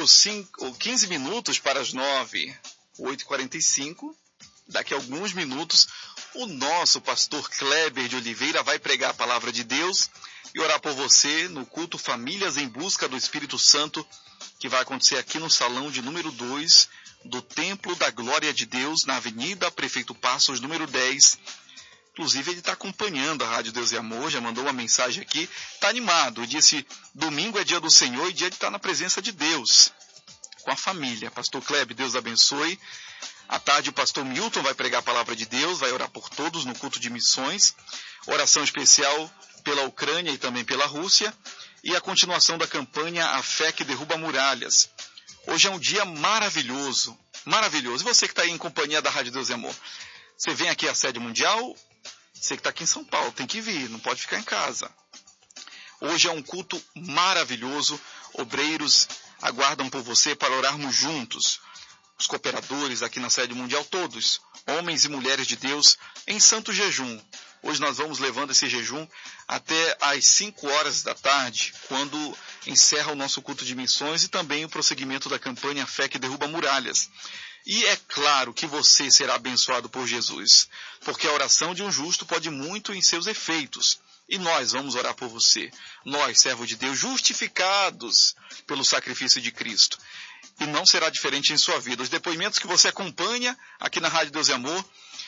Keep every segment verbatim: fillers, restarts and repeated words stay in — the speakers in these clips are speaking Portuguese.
quatro, cinco, quinze minutos para as nove, oito e quarenta e cinco. Daqui a alguns minutos, o nosso pastor Kleber de Oliveira vai pregar a palavra de Deus e orar por você no culto Famílias em Busca do Espírito Santo, que vai acontecer aqui no salão de número dois do Templo da Glória de Deus, na Avenida Prefeito Passos, número dez. Inclusive, ele está acompanhando a Rádio Deus e Amor, já mandou uma mensagem aqui, está animado, disse, domingo é dia do Senhor e dia de estar na presença de Deus, com a família. Pastor Kleber, Deus abençoe. À tarde, o pastor Milton vai pregar a palavra de Deus, vai orar por todos no culto de missões, oração especial pela Ucrânia e também pela Rússia, e a continuação da campanha A Fé que Derruba Muralhas. Hoje é um dia maravilhoso, maravilhoso. E você que está aí em companhia da Rádio Deus e Amor, você vem aqui à sede mundial? Você que está aqui em São Paulo, tem que vir, não pode ficar em casa. Hoje é um culto maravilhoso, obreiros aguardam por você para orarmos juntos. Os cooperadores aqui na sede mundial, todos, homens e mulheres de Deus, em santo jejum. Hoje nós vamos levando esse jejum até às cinco horas da tarde, quando encerra o nosso culto de missões e também o prosseguimento da campanha Fé que Derruba Muralhas. E é claro que você será abençoado por Jesus, porque a oração de um justo pode muito em seus efeitos. E nós vamos orar por você, nós, servos de Deus, justificados pelo sacrifício de Cristo. E não será diferente em sua vida. Os depoimentos que você acompanha aqui na Rádio Deus e Amor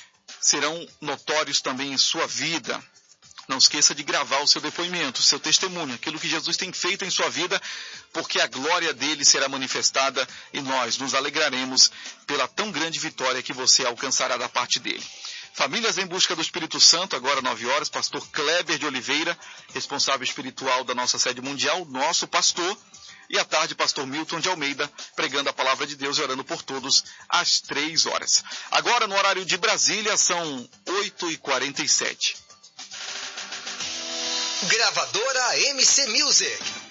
serão notórios também em sua vida. Não esqueça de gravar o seu depoimento, o seu testemunho, aquilo que Jesus tem feito em sua vida, porque a glória dele será manifestada e nós nos alegraremos pela tão grande vitória que você alcançará da parte dele. Famílias em Busca do Espírito Santo, agora nove horas, pastor Kleber de Oliveira, responsável espiritual da nossa sede mundial, nosso pastor, e à tarde, pastor Milton de Almeida, pregando a palavra de Deus e orando por todos às três horas. Agora, no horário de Brasília, são oito e quarenta e sete. Gravadora M C Music.